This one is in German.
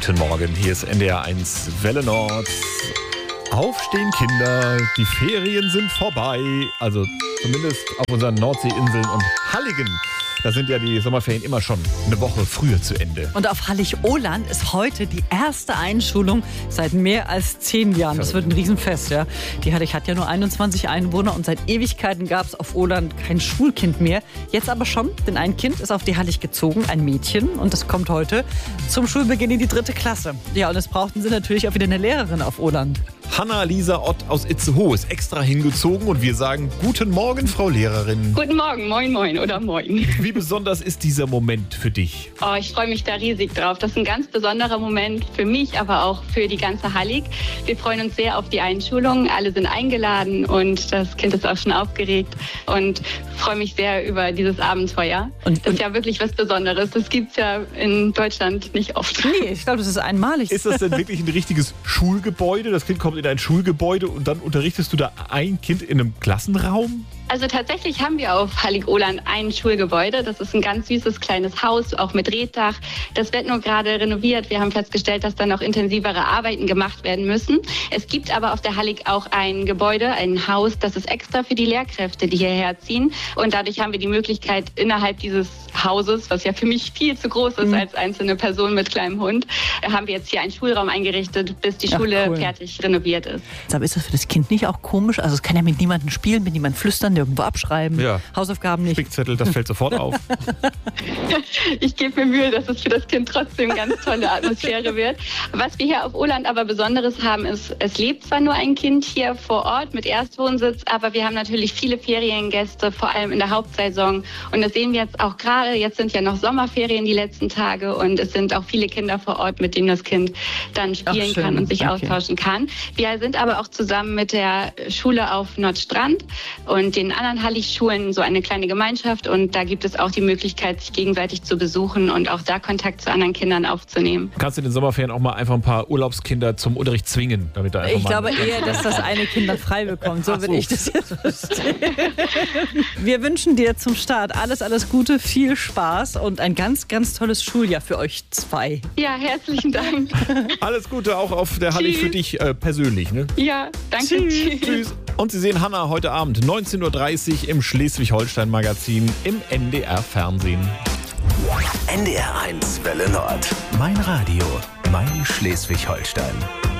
Guten Morgen, hier ist NDR 1 Welle Nord. Aufstehen Kinder, die Ferien sind vorbei. Also zumindest auf unseren Nordseeinseln und Halligen. Da sind ja die Sommerferien immer schon eine Woche früher zu Ende. Und auf Hallig-Oland ist heute die erste Einschulung seit mehr als 10 Jahren. Das wird ein Riesenfest, ja. Die Hallig hat ja nur 21 Einwohner und seit Ewigkeiten gab es auf Oland kein Schulkind mehr. Jetzt aber schon, denn ein Kind ist auf die Hallig gezogen, ein Mädchen. Und das kommt heute zum Schulbeginn in die 3. Klasse. Ja, und es brauchten sie natürlich auch wieder eine Lehrerin auf Oland. Hanna-Lisa Ott aus Itzehoe ist extra hingezogen und wir sagen Guten Morgen, Frau Lehrerin. Guten Morgen, moin moin oder moin. Wie besonders ist dieser Moment für dich? Oh, ich freue mich da riesig drauf. Das ist ein ganz besonderer Moment für mich, aber auch für die ganze Hallig. Wir freuen uns sehr auf die Einschulung. Alle sind eingeladen und das Kind ist auch schon aufgeregt und freue mich sehr über dieses Abenteuer. Und das ist ja wirklich was Besonderes. Das gibt es ja in Deutschland nicht oft. Nee, ich glaube, das ist einmalig. Ist das denn wirklich ein richtiges Schulgebäude? Das Kind kommt in ein Schulgebäude und dann unterrichtest du da ein Kind in einem Klassenraum? Also tatsächlich haben wir auf Hallig-Oland ein Schulgebäude. Das ist ein ganz süßes kleines Haus, auch mit Reetdach. Das wird nur gerade renoviert. Wir haben festgestellt, dass da noch intensivere Arbeiten gemacht werden müssen. Es gibt aber auf der Hallig auch ein Gebäude, ein Haus, das ist extra für die Lehrkräfte, die hierher ziehen. Und dadurch haben wir die Möglichkeit, innerhalb dieses Hauses, was ja für mich viel zu groß ist als einzelne Person mit kleinem Hund, haben wir jetzt hier einen Schulraum eingerichtet, bis die Schule fertig renoviert ist. Aber ist das für das Kind nicht auch komisch? Also es kann ja mit niemandem spielen, mit niemandem flüstern, nirgendwo abschreiben, Hausaufgaben nicht. Spickzettel, das fällt sofort auf. Ich gebe mir Mühe, dass es für das Kind trotzdem eine ganz tolle Atmosphäre wird. Was wir hier auf Oland aber Besonderes haben, ist, es lebt zwar nur ein Kind hier vor Ort mit Erstwohnsitz, aber wir haben natürlich viele Feriengäste, vor allem in der Hauptsaison. Und das sehen wir jetzt auch gerade. Jetzt sind ja noch Sommerferien die letzten Tage und es sind auch viele Kinder vor Ort, mit denen das Kind dann spielen kann und sich austauschen kann. Wir sind aber auch zusammen mit der Schule auf Nordstrand und den anderen Hallig-Schulen so eine kleine Gemeinschaft und da gibt es auch die Möglichkeit, sich gegenseitig zu besuchen und auch da Kontakt zu anderen Kindern aufzunehmen. Kannst du in den Sommerferien auch mal einfach ein paar Urlaubskinder zum Unterricht zwingen? Damit da einfach ich glaube eher, dass das eine Kind dann frei bekommt. So würde ich das jetzt verstehen. Wir wünschen dir zum Start alles Gute, viel Spaß und ein ganz, ganz tolles Schuljahr für euch zwei. Ja, herzlichen Dank. Alles Gute auch auf der Hallig für dich persönlich. Ne? Ja, danke. Tschüss. Und Sie sehen Hanna heute Abend 19.30 Uhr im Schleswig-Holstein-Magazin im NDR-Fernsehen. NDR 1 Welle Nord. Mein Radio, mein Schleswig-Holstein.